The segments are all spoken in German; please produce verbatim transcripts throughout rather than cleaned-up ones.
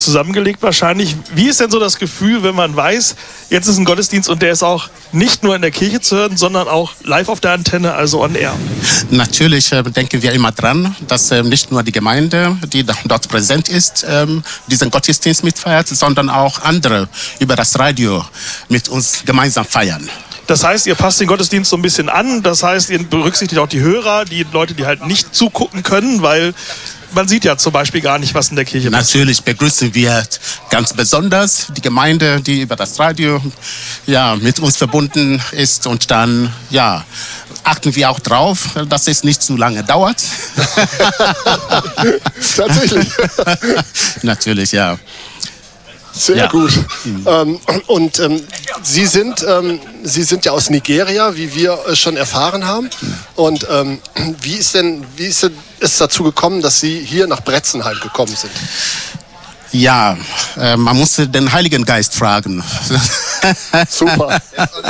zusammengelegt wahrscheinlich. Wie ist denn so das Gefühl, wenn man weiß, jetzt ist ein Gottesdienst und der ist auch nicht nur in der Kirche zu hören, sondern auch live auf der Antenne, also on air? Natürlich äh, denken wir immer dran, dass äh, nicht nur die Gemeinde, die dort präsent ist, ähm, diesen Gottesdienst mitfeiert, sondern auch andere über das Radio mit uns gemeinsam feiern. Das heißt, ihr passt den Gottesdienst so ein bisschen an. Das heißt, ihr berücksichtigt auch die Hörer, die Leute, die halt nicht zugucken können, weil man sieht ja zum Beispiel gar nicht, was in der Kirche passiert. Natürlich begrüßen wir ganz besonders die Gemeinde, die über das Radio ja, mit uns verbunden ist. Und dann ja, achten wir auch drauf, dass es nicht zu lange dauert. Tatsächlich. Natürlich, ja. Sehr ja. gut. Mhm. Ähm, und ähm, Sie sind, ähm, Sie sind ja aus Nigeria, wie wir äh, schon erfahren haben. Und ähm, wie ist denn, wie ist denn es dazu gekommen, dass Sie hier nach Bretzenheim gekommen sind? Ja, äh, man musste den Heiligen Geist fragen. Super.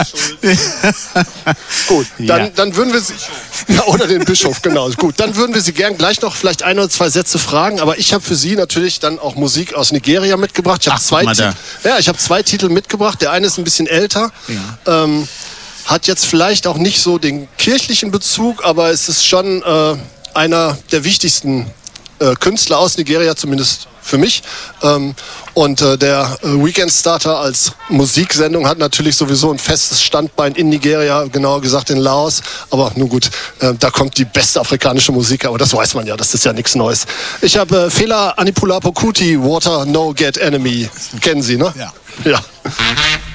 Gut, dann, ja. dann würden wir Sie... Ja, oder den Bischof, genau. Gut, dann würden wir Sie gern gleich noch vielleicht ein oder zwei Sätze fragen. Aber ich habe für Sie natürlich dann auch Musik aus Nigeria mitgebracht. Ich habe zwei, Ti- ja, ich hab zwei Titel mitgebracht. Der eine ist ein bisschen älter. Ja. Ähm, hat jetzt vielleicht auch nicht so den kirchlichen Bezug, aber es ist schon äh, einer der wichtigsten äh, Künstler aus Nigeria, zumindest für mich. Ähm, und äh, der äh, Weekend Starter als Musiksendung hat natürlich sowieso ein festes Standbein in Nigeria, genauer gesagt in Laos. Aber nun gut, äh, da kommt die beste afrikanische Musik, aber das weiß man ja, das ist ja nichts Neues. Ich habe äh, Fela Anikulapo Kuti, Water No Get Enemy. Kennen Sie, ne? Ja. Ja.